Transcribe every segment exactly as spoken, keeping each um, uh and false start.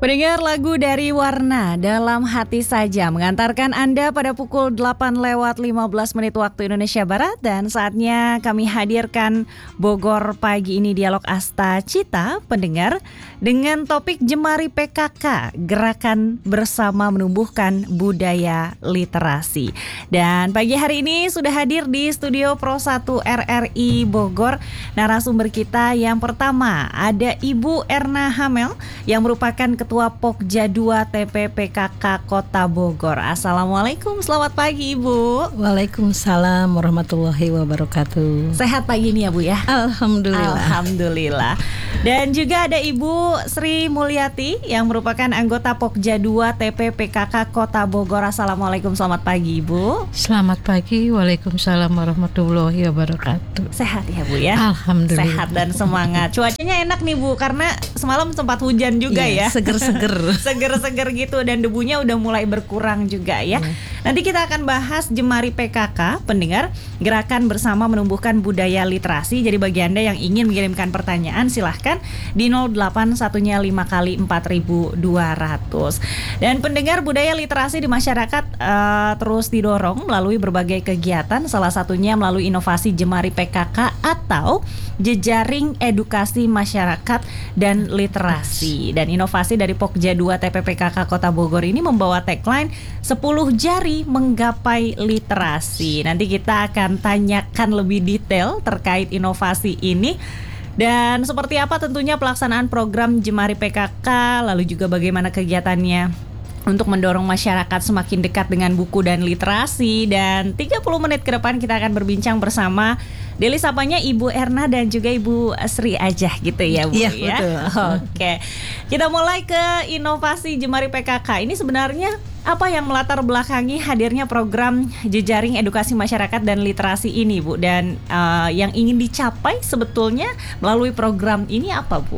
Mendengar lagu dari Warna Dalam Hati Saja mengantarkan Anda pada pukul delapan lewat lima belas menit waktu Indonesia Barat. Dan saatnya kami hadirkan Bogor Pagi ini Dialog Asta Cita pendengar dengan topik Jemari P K K, Gerakan Bersama Menumbuhkan Budaya Literasi. Dan pagi hari ini sudah hadir di studio Pro satu R R I Bogor narasumber kita yang pertama ada Ibu Erna Hamel yang merupakan Ketua Pokja dua T P P K K Kota Bogor. Assalamualaikum, selamat pagi Ibu. Waalaikumsalam warahmatullahi wabarakatuh. Sehat pagi ini ya Bu ya? Alhamdulillah. Alhamdulillah. Dan juga ada Ibu Sri Mulyati yang merupakan anggota Pokja dua T P P K K Kota Bogor. Assalamualaikum, selamat pagi Ibu. Selamat pagi, waalaikumsalam warahmatullahi wabarakatuh. Sehat ya Bu ya? Alhamdulillah. Sehat dan semangat. Cuacanya enak nih Bu, karena semalam sempat hujan juga ya, ya. Seger-seger. Seger-seger gitu dan debunya udah mulai berkurang juga ya. ya. Nanti kita akan bahas Jemari P K K, pendengar, Gerakan Bersama Menumbuhkan Budaya Literasi. Jadi bagi Anda yang ingin mengirimkan pertanyaan silahkan di nol delapan satunya lima kali empat ribu dua ratus. Dan pendengar, budaya literasi di masyarakat uh, terus didorong melalui berbagai kegiatan, salah satunya melalui inovasi Jemari P K K atau Jejaring Edukasi Masyarakat dan Literasi. Dan inovasi dari Pokja dua T P P K K Kota Bogor ini membawa tagline sepuluh jari menggapai literasi. Nanti kita akan tanyakan lebih detail terkait inovasi ini. Dan seperti apa tentunya pelaksanaan program Jemari P K K, lalu juga bagaimana kegiatannya untuk mendorong masyarakat semakin dekat dengan buku dan literasi. Dan tiga puluh menit ke depan kita akan berbincang bersama Deli Sapanya Ibu Erna dan juga Ibu Sri Ajah gitu ya Bu ya, ya. Betul. Oke. Kita mulai ke inovasi Jemari P K K. Ini sebenarnya apa yang melatar belakangi hadirnya program Jejaring Edukasi Masyarakat dan Literasi ini Bu? Dan uh, yang ingin dicapai sebetulnya melalui program ini apa Bu?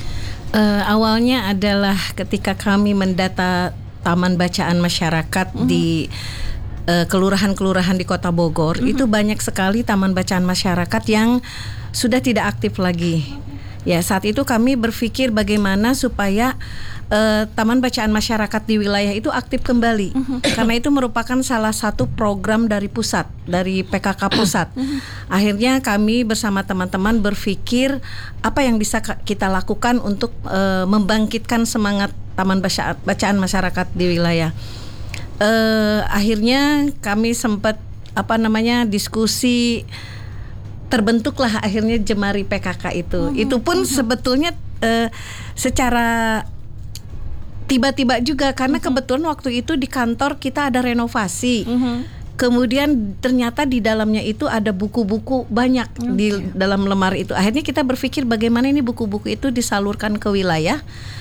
Uh, awalnya adalah ketika kami mendata taman bacaan masyarakat mm-hmm. di uh, kelurahan-kelurahan di Kota Bogor, mm-hmm. itu banyak sekali taman bacaan masyarakat yang sudah tidak aktif lagi. Ya, saat itu kami berpikir bagaimana supaya uh, taman bacaan masyarakat di wilayah itu aktif kembali. Mm-hmm. Karena itu merupakan salah satu program dari pusat, dari P K K pusat. Mm-hmm. Akhirnya kami bersama teman-teman berpikir apa yang bisa kita lakukan untuk uh, membangkitkan semangat taman baca- bacaan masyarakat di wilayah. Uh, akhirnya kami sempat apa namanya diskusi, terbentuklah akhirnya Jemari P K K itu. Mm-hmm. Itu pun mm-hmm. sebetulnya uh, secara tiba-tiba juga karena mm-hmm. kebetulan waktu itu di kantor kita ada renovasi. Mm-hmm. Kemudian ternyata di dalamnya itu ada buku-buku banyak okay. di dalam lemari itu. Akhirnya kita berpikir bagaimana ini buku-buku itu disalurkan ke wilayah.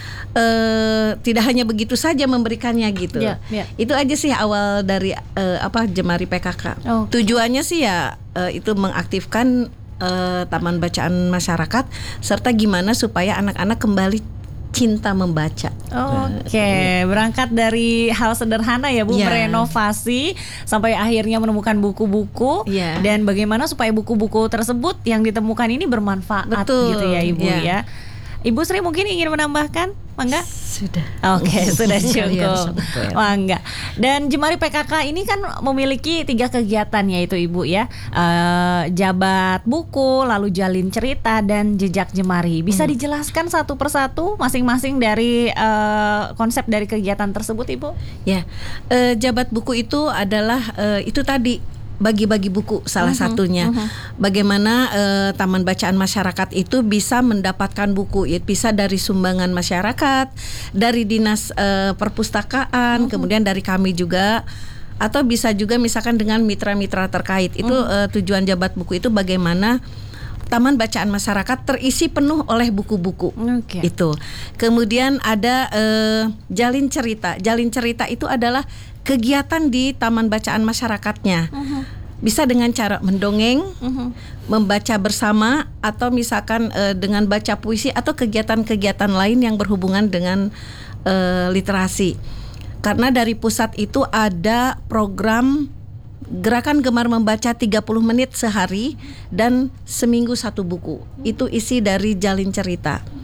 Uh, tidak hanya begitu saja memberikannya gitu. Yeah, yeah. Itu aja sih awal dari uh, apa Jemari P K K. Oh. Tujuannya sih ya uh, itu mengaktifkan uh, taman bacaan masyarakat serta gimana supaya anak-anak kembali cinta membaca. Oke, okay. Berangkat dari hal sederhana ya Bu, yeah. merenovasi sampai akhirnya menemukan buku-buku yeah. dan bagaimana supaya buku-buku tersebut yang ditemukan ini bermanfaat. Betul. Gitu ya Ibu yeah. ya. Ibu Sri mungkin ingin menambahkan, Mangga? Sudah. Oke, okay, sudah cukup. Mangga. Dan Jemari P K K ini kan memiliki tiga kegiatan yaitu Ibu ya, uh, jabat buku, lalu jalin cerita dan jejak jemari. Bisa hmm. dijelaskan satu persatu masing-masing dari uh, konsep dari kegiatan tersebut Ibu? Ya, uh, jabat buku itu adalah uh, itu tadi. Bagi-bagi buku salah uh-huh, satunya. Uh-huh. Bagaimana uh, taman bacaan masyarakat itu bisa mendapatkan buku, ya, bisa dari sumbangan masyarakat, dari dinas uh, perpustakaan, uh-huh. kemudian dari kami juga, atau bisa juga misalkan dengan mitra-mitra terkait. Itu uh-huh. uh, tujuan jabat buku itu bagaimana taman bacaan masyarakat terisi penuh oleh buku-buku. Okay. Itu. Kemudian ada uh, jalin cerita. Jalin cerita itu adalah kegiatan di taman bacaan masyarakatnya. Uh-huh. Bisa dengan cara mendongeng, uh-huh. membaca bersama, atau misalkan uh, dengan baca puisi atau kegiatan-kegiatan lain yang berhubungan dengan uh, literasi. Karena dari pusat itu ada program Gerakan Gemar Membaca tiga puluh menit sehari dan seminggu satu buku. Itu isi dari jalin cerita.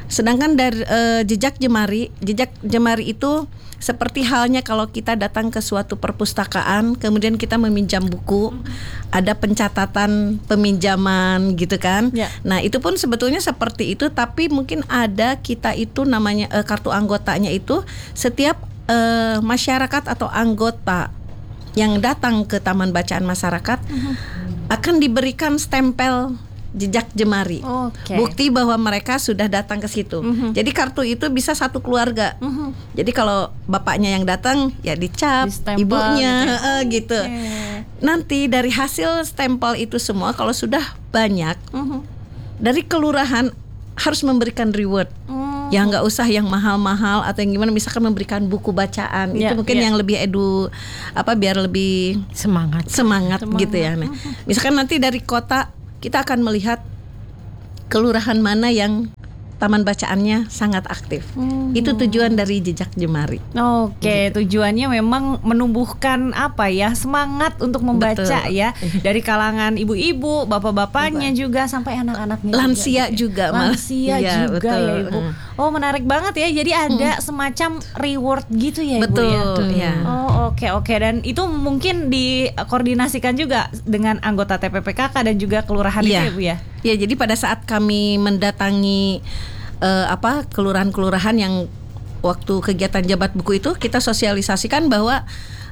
Sedangkan dari uh, jejak jemari, jejak jemari itu seperti halnya kalau kita datang ke suatu perpustakaan, kemudian kita meminjam buku, ada pencatatan peminjaman gitu kan. Ya. Nah itu pun sebetulnya seperti itu, tapi mungkin ada kita itu namanya uh, kartu anggotanya itu setiap uh, masyarakat atau anggota yang datang ke Taman Bacaan Masyarakat uh-huh. akan diberikan stempel jejak jemari, okay. bukti bahwa mereka sudah datang ke situ. Uh-huh. Jadi kartu itu bisa satu keluarga. Uh-huh. Jadi kalau bapaknya yang datang, ya dicap, Di-stempel ibunya, gitu. uh, gitu. Okay. Nanti dari hasil stempel itu semua, kalau sudah banyak, uh-huh. dari kelurahan harus memberikan reward. Uh-huh. Ya nggak usah yang mahal-mahal atau yang gimana, misalkan memberikan buku bacaan, yeah, itu mungkin yeah. yang lebih edu, apa biar lebih semangat, semangat, semangat. gitu ya. Nah, uh-huh. misalkan nanti dari kota kita akan melihat kelurahan mana yang taman bacaannya sangat aktif. Hmm. Itu tujuan dari jejak jemari. Oke, gitu. Tujuannya memang menumbuhkan apa ya, semangat untuk membaca. Betul. Ya, dari kalangan ibu-ibu, bapak-bapaknya Bapak. juga sampai anak-anaknya. Lansia juga, juga lansia ya, juga betul. ya Ibu. Oh, menarik banget ya. Jadi ada hmm. semacam reward gitu ya Ibu betul, ya. Betul. Ya. Oh, oke oke dan itu mungkin dikoordinasikan juga dengan anggota T P P K K dan juga kelurahan ya. itu ya Bu ya. Ya, jadi pada saat kami mendatangi uh, apa kelurahan-kelurahan yang waktu kegiatan jabat buku itu, kita sosialisasikan bahwa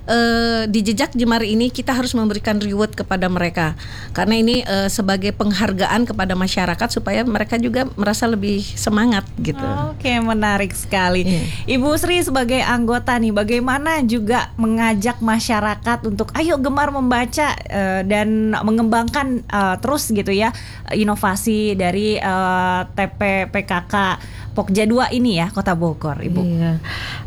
Uh, di jejak jemari ini kita harus memberikan reward kepada mereka, karena ini uh, sebagai penghargaan kepada masyarakat supaya mereka juga merasa lebih semangat gitu. Oke, menarik sekali. Yeah. Ibu Sri sebagai anggota nih, bagaimana juga mengajak masyarakat untuk ayo gemar membaca uh, dan mengembangkan uh, terus gitu ya inovasi dari uh, T P P K K Pokja dua ini ya, Kota Bogor, Ibu. Iya.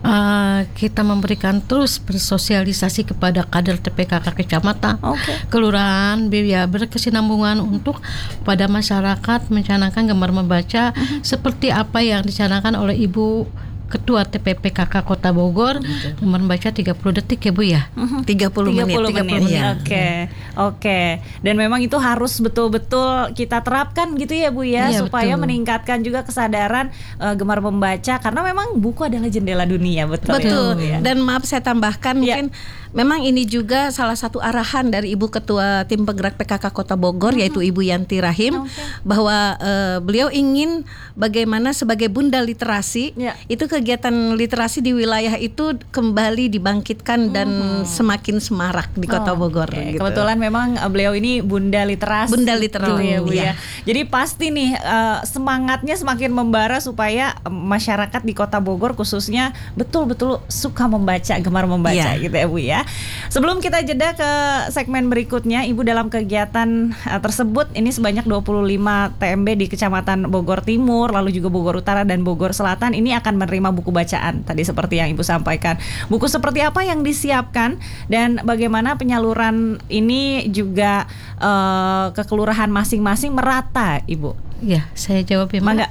Uh, kita memberikan terus bersosialisasi kepada kader T P K K kecamatan, okay. kelurahan, ya, berkesinambungan untuk pada masyarakat mencanangkan gemar membaca uh-huh. seperti apa yang dicanangkan oleh Ibu Ketua T P P K K Kota Bogor, gemar membaca tiga puluh detik ya Bu ya. Uh-huh. tiga puluh menit. tiga puluh menit. Ya. Oke. Okay. Oke. Okay. Dan memang itu harus betul-betul kita terapkan gitu ya Bu ya, iya, supaya betul. meningkatkan juga kesadaran uh, gemar membaca, karena memang buku adalah jendela dunia, betul. Betul. Ya, Dan maaf saya tambahkan, ya. mungkin memang ini juga salah satu arahan dari Ibu Ketua Tim Penggerak P K K Kota Bogor, uh-huh. yaitu Ibu Yanti Rahim, okay. bahwa uh, beliau ingin bagaimana sebagai Bunda Literasi, ya. itu kegiatan literasi di wilayah itu kembali dibangkitkan dan uh-huh. semakin semarak di Kota oh, Bogor. Okay. Gitu. Kebetulan memang uh, beliau ini Bunda Literasi. Bunda Literasi, gitu ya, Bu, ya. ya. Jadi pasti nih uh, semangatnya semakin membara supaya uh, masyarakat di Kota Bogor khususnya betul-betul suka membaca, gemar membaca, ya. gitu ya Bu ya. Sebelum kita jeda ke segmen berikutnya, Ibu dalam kegiatan uh, tersebut ini sebanyak dua puluh lima T M B di Kecamatan Bogor Timur, lalu juga Bogor Utara dan Bogor Selatan ini akan menerima buku bacaan. Tadi seperti yang Ibu sampaikan. Buku seperti apa yang disiapkan dan bagaimana penyaluran ini juga uh, ke kelurahan masing-masing merata, Ibu? Ya, saya jawab ya, Mbak.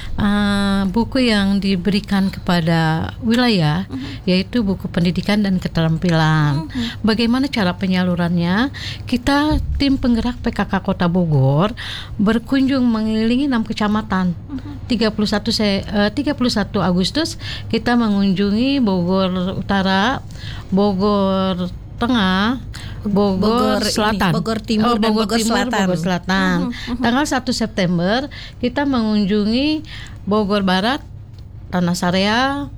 Uh, buku yang diberikan kepada wilayah uh-huh. yaitu buku pendidikan dan keterampilan. Uh-huh. Bagaimana cara penyalurannya? Kita tim penggerak P K K Kota Bogor berkunjung mengelilingi enam kecamatan. Uh-huh. tiga puluh satu se, uh, tiga puluh satu Agustus kita mengunjungi Bogor Utara, Bogor Tengah, Bogor, Bogor Selatan, ini, Bogor Timur, oh, dan Bogor, Bogor Timur, Selatan. Bogor Selatan. Uh-huh, uh-huh. Tanggal satu September kita mengunjungi Bogor Barat, Tanah Sarea,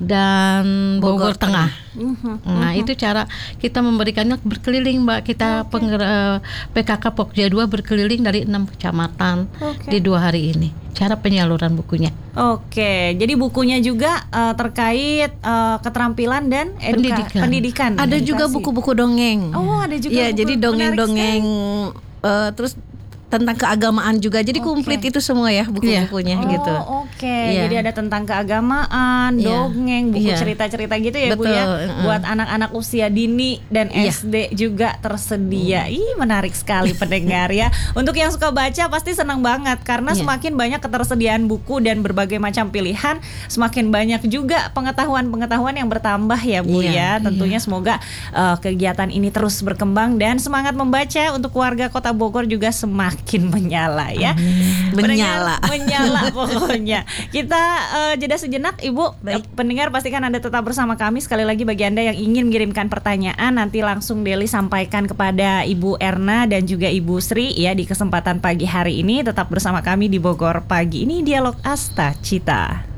dan Bogor, Bogor Tengah. Uh-huh, nah, uh-huh. itu cara kita memberikannya berkeliling, Mbak. Kita okay. penggerak P K K Pokja dua berkeliling dari enam kecamatan okay. di dua hari ini. Cara penyaluran bukunya. Oke, jadi bukunya juga uh, terkait uh, keterampilan dan eduka- pendidikan. pendidikan. Ada edukasi. juga buku-buku dongeng. Oh, ada juga. Ya, buku jadi dongeng-dongeng uh, terus tentang keagamaan juga. Jadi okay. komplit itu semua ya buku-bukunya yeah. gitu. Oh, oke. Okay. Yeah. Jadi ada tentang keagamaan, yeah. dongeng, buku yeah. cerita-cerita gitu ya, Betul. Bu ya. Uh-uh. Buat anak-anak usia dini dan yeah. S D juga tersedia. Uh. Ih, menarik sekali pendengar ya. Untuk yang suka baca pasti senang banget karena yeah. semakin banyak ketersediaan buku dan berbagai macam pilihan, semakin banyak juga pengetahuan-pengetahuan yang bertambah ya, Bu yeah. ya. Tentunya yeah. semoga uh, kegiatan ini terus berkembang dan semangat membaca untuk warga Kota Bogor juga semakin semakin menyala ya. Menyala. Pendengar, menyala pokoknya. Kita uh, jeda sejenak Ibu. Baik. Pendengar pastikan Anda tetap bersama kami. Sekali lagi bagi Anda yang ingin mengirimkan pertanyaan, nanti langsung Deli sampaikan kepada Ibu Erna dan juga Ibu Sri ya di kesempatan pagi hari ini. Tetap bersama kami di Bogor Pagi. Ini Dialog Asta Cita.